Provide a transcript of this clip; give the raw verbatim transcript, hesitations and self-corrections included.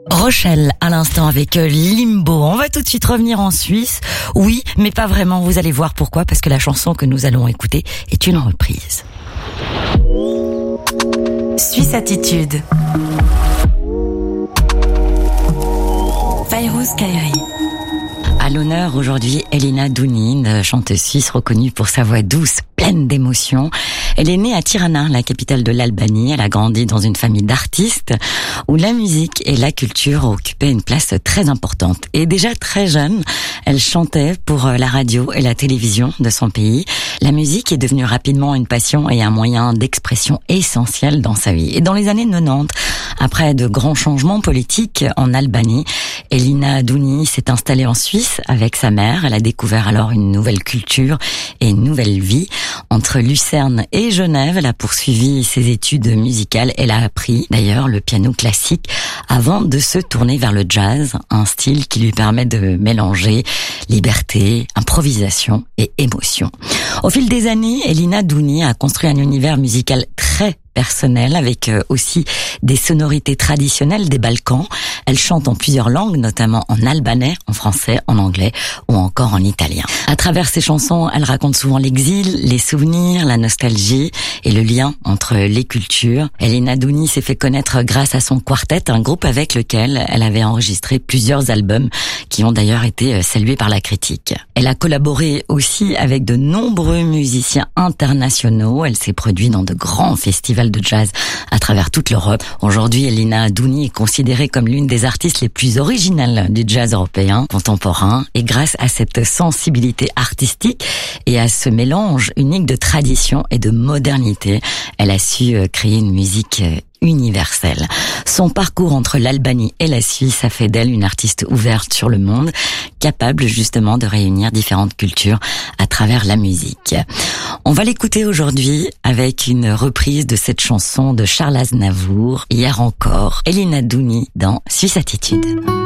Rochelle, à l'instant avec Limbo. On va tout de suite revenir en Suisse. Oui, mais pas vraiment. Vous allez voir pourquoi. Parce que la chanson que nous allons écouter est une reprise. Suisse Attitude. Fayrouz Kairi. À l'honneur aujourd'hui, Elina Douni, une chanteuse suisse reconnue pour sa voix douce, pleine d'émotions. Elle est née à Tirana, la capitale de l'Albanie. Elle a grandi dans une famille d'artistes où la musique et la culture occupaient une place très importante. Et déjà très jeune, elle chantait pour la radio et la télévision de son pays. La musique est devenue rapidement une passion et un moyen d'expression essentiel dans sa vie. Et dans les années quatre-vingt-dix, après de grands changements politiques en Albanie, Elina Douni s'est installée en Suisse avec sa mère. Elle a découvert alors une nouvelle culture et une nouvelle vie. Entre Lucerne et Genève, elle a poursuivi ses études musicales. Elle a appris d'ailleurs le piano classique avant de se tourner vers le jazz, un style qui lui permet de mélanger liberté, improvisation et émotion. Au fil des années, Elina Douni a construit un univers musical très personnel avec aussi des sonorités traditionnelles des Balkans. Elle chante en plusieurs langues, notamment en albanais, en français, en anglais ou encore en italien. À travers ses chansons, elle raconte souvent l'exil, les souvenirs, la nostalgie et le lien entre les cultures. Elina Douni s'est fait connaître grâce à son quartet, un groupe avec lequel elle avait enregistré plusieurs albums qui ont d'ailleurs été salués par la critique. Elle a collaboré aussi avec de nombreux musiciens internationaux. Elle s'est produite dans de grands festivals de jazz à travers toute l'Europe. Aujourd'hui, Elina Douni est considérée comme l'une des artistes les plus originales du jazz européen contemporain. Et grâce à cette sensibilité artistique et à ce mélange unique de tradition et de modernité, elle a su créer une musique universelle. Son parcours entre l'Albanie et la Suisse a fait d'elle une artiste ouverte sur le monde, capable justement de réunir différentes cultures à travers la musique. On va l'écouter aujourd'hui avec une reprise de cette chanson de Charles Aznavour, Hier encore, Elina Douni dans Suisse Attitude.